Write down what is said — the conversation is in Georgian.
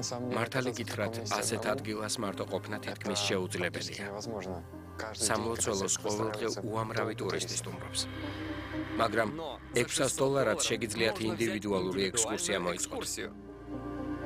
მართალი გითხრათ, ასეთ ადგილას მარტო ყოფნა თითქმის შეუძლებელია. სამლოცველოს ყოველდღე უამრავი ტურისტი სტუმრობს. მაგრამ $600 შეგიძლიათ ინდივიდუალური ექსკურსია მოიწყოთ.